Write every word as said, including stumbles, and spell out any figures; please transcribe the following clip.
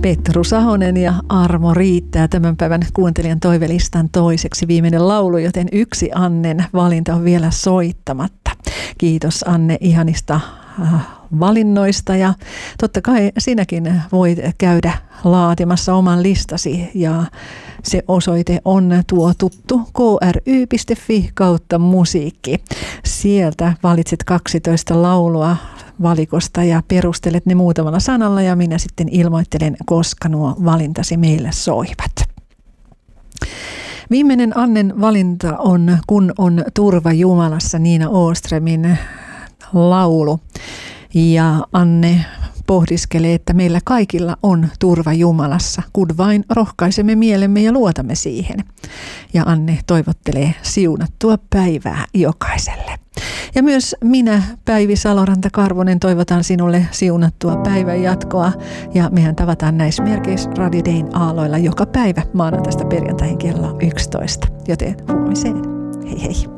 Petrus Ahonen ja Armo riittää tämän päivän kuuntelijan toivelistan toiseksi viimeinen laulu, joten yksi Annen valinta on vielä soittamatta. Kiitos Anne ihanista valinnoista ja totta kai sinäkin voit käydä laatimassa oman listasi ja se osoite on tuo tuttu k r y piste f i kautta musiikki. Sieltä valitset kaksitoista laulua valikosta ja perustelet ne muutamalla sanalla ja minä sitten ilmoittelen, koska nuo valintasi meille soivat. Viimeinen Annen valinta on Kun on turva Jumalassa, Niina Åströmin laulu. Ja Anne pohdiskelee, että meillä kaikilla on turva Jumalassa, kun vain rohkaisemme mielemme ja luotamme siihen. Ja Anne toivottelee siunattua päivää jokaiselle. Ja myös minä, Päivi Saloranta-Karvonen, toivotan sinulle siunattua päivän jatkoa. Ja mehän tavataan näissä merkeissä Radio Dayn aalloilla joka päivä maanantaista perjantaihin kello yksitoista. Joten huomiseen. Hei hei.